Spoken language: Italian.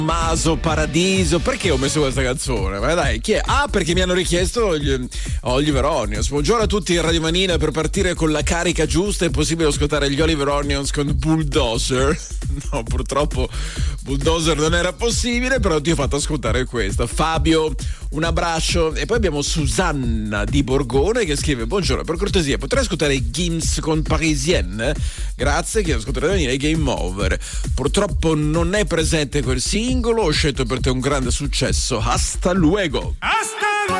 Maso Paradiso, perché ho messo questa canzone? Ma dai, chi è? Ah, perché mi hanno richiesto gli Oliver Onions. Buongiorno a tutti in Radio Manina. Per partire con la carica giusta è possibile ascoltare gli Oliver Onions con Bulldozer? No, purtroppo Bulldozer non era possibile, però ti ho fatto ascoltare questa. Fabio, un abbraccio. E poi abbiamo Susanna di Borgone che scrive: buongiorno, per cortesia potrei ascoltare Gims con Parisienne? Grazie, che ascolterò da venire Game Over. Purtroppo non è presente quel singolo, ho scelto per te un grande successo. Hasta luego. Hasta